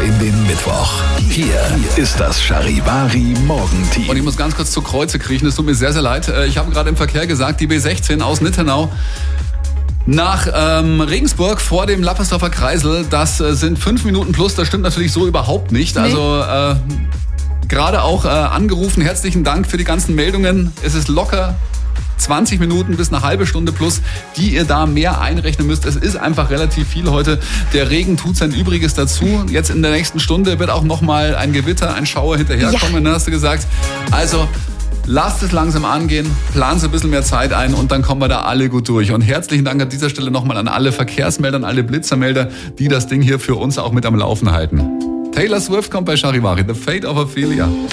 in den Mittwoch. Hier ist das Charivari Morgenteam. Und ich muss ganz kurz zu Kreuze kriechen, es tut mir sehr, sehr leid. Ich habe gerade im Verkehr gesagt, die B16 aus Nittenau nach Regensburg vor dem Lappersdorfer Kreisel, das sind 5 Minuten plus, das stimmt natürlich so überhaupt nicht. Nee. Also gerade auch angerufen, herzlichen Dank für die ganzen Meldungen. Es ist locker 20 Minuten bis eine halbe Stunde plus, die ihr da mehr einrechnen müsst. Es ist einfach relativ viel heute. Der Regen tut sein Übriges dazu. Jetzt in der nächsten Stunde wird auch nochmal ein Gewitter, ein Schauer hinterherkommen, hast du gesagt. Also lasst es langsam angehen, plant ein bisschen mehr Zeit ein und dann kommen wir da alle gut durch. Und herzlichen Dank an dieser Stelle nochmal an alle Verkehrsmelder, an alle Blitzermelder, die das Ding hier für uns auch mit am Laufen halten. Taylor Swift kommt bei Charivari, The Fate of Ophelia.